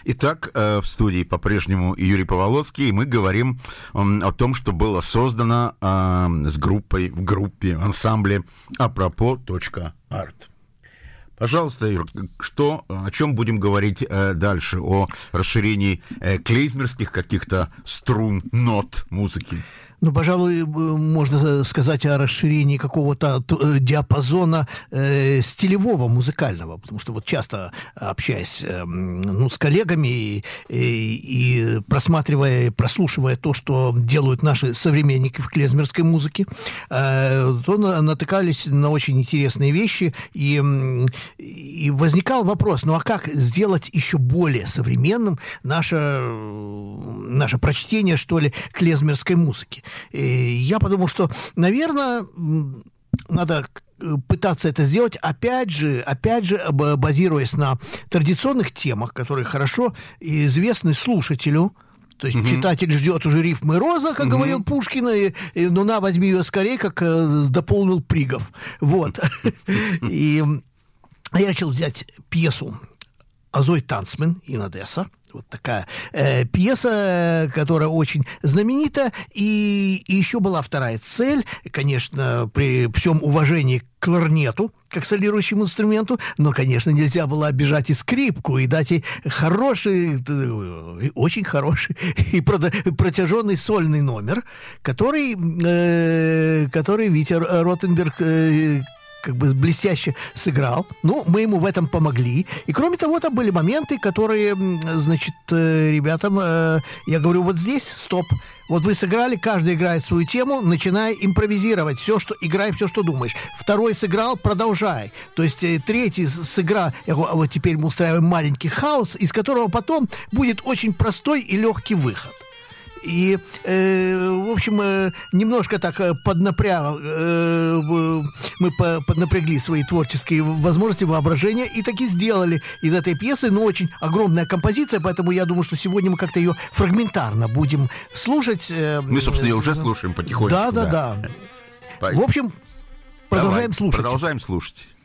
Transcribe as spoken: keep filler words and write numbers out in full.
Итак, в студии по-прежнему Юрий Поволоцкий, и мы говорим о том, что было создано с группой, в группе, ансамбле апропо.арт. Пожалуйста, Юр, что, о чем будем говорить э, дальше? О расширении э, клейзмерских каких-то струн, нот музыки? Ну, пожалуй, можно сказать о расширении какого-то диапазона э, стилевого, музыкального, потому что вот часто общаясь э, ну, с коллегами и, и, и просматривая, прослушивая то, что делают наши современники в клезмерской музыке, э, то натыкались на очень интересные вещи, и, и возникал вопрос, ну а как сделать еще более современным наше, наше прочтение, что ли, клезмерской музыки? И я подумал, что, наверное, надо пытаться это сделать, опять же, опять же, базируясь на традиционных темах, которые хорошо известны слушателю. То есть mm-hmm. читатель ждет уже рифмы роза, как mm-hmm. говорил Пушкин, и, и ну на, возьми ее скорее, как э, дополнил Пригов. Вот. И я решил взять пьесу «Азой Танцмен» Инадеса. Вот такая э, пьеса, которая очень знаменита. И, и еще была вторая цель, конечно, при всем уважении к кларнету, как солирующему инструменту, но, конечно, нельзя было обижать и скрипку, и дать ей хороший, очень хороший и протяженный сольный номер, который, э, который Витя Ротенберг э, как бы блестяще сыграл. Ну, мы ему в этом помогли. И, кроме того, там были моменты, которые, значит, ребятам, э, я говорю, вот здесь, стоп. Вот вы сыграли, каждый играет свою тему, начиная импровизировать. Все, что играй, все, что думаешь. Второй сыграл, продолжай. То есть э, третий сыграл. Я говорю, а вот теперь мы устраиваем маленький хаос, из которого потом будет очень простой и легкий выход. И, э, в общем, э, немножко так поднапряг, э, мы поднапрягли свои творческие возможности, воображения, и таки сделали из этой пьесы, ну, очень огромная композиция, поэтому я думаю, что сегодня мы как-то ее фрагментарно будем слушать. Э, мы, собственно, ее уже слушаем потихоньку. Да, да, да. да. В общем, продолжаем Давай, слушать. Продолжаем слушать.